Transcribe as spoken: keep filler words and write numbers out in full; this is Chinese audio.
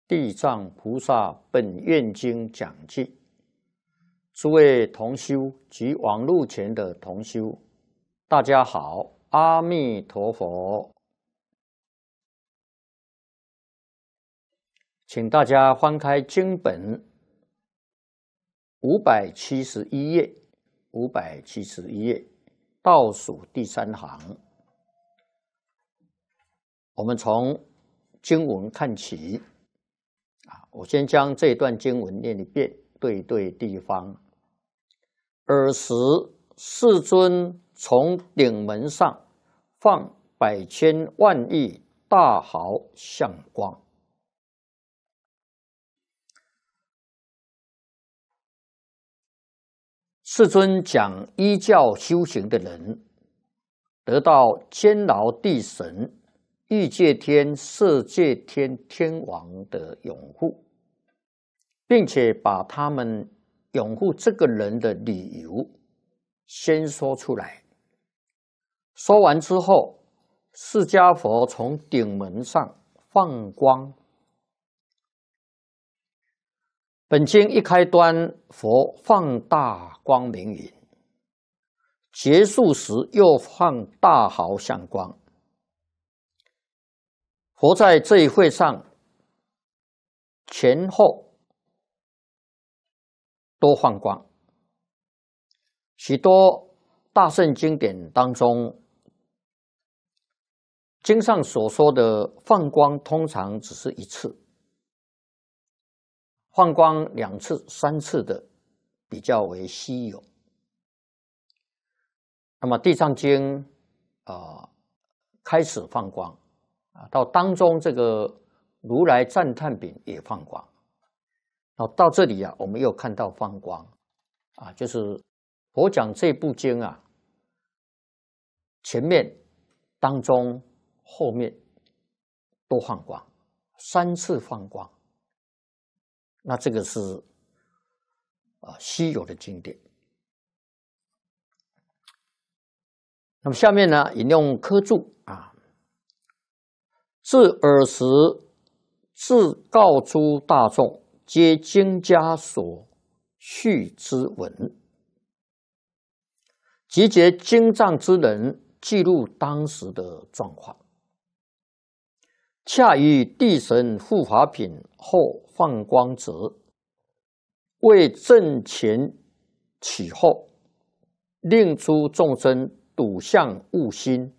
地藏菩萨本愿经讲记，诸位同修及网络前的同修，大家好，阿弥陀佛。请大家翻开经本五百七十一页，五百七十一页倒数第三行，我们从经文看起。啊，我先将这段经文念一遍，对对地方。尔时，世尊从顶门上放百千万亿大豪相光。世尊讲依教修行的人，得到监牢地神、欲界天、色界天天王的拥护，并且把他们拥护这个人的理由先说出来。说完之后，释迦佛从顶门上放光。本经一开端，佛放大光明云，结束时又放大豪相光。佛在这一会上前后都放光。许多大乘经典当中，经上所说的放光通常只是一次，放光两次、三次的比较为稀有。那么《地藏经》啊、呃、开始放光。到当中这个如来赞叹品也放光，然后到这里啊，我们又看到放光啊，就是佛讲这部经啊，前面、当中、后面都放光，三次放光，那这个是啊稀有的经典。那么下面呢，引用科注啊。自尔时，自告诸大众，皆经家所续之文，集结经藏之人，记录当时的状况。恰于地神护法品后放光者，为正前起后，令诸众生睹相悟心，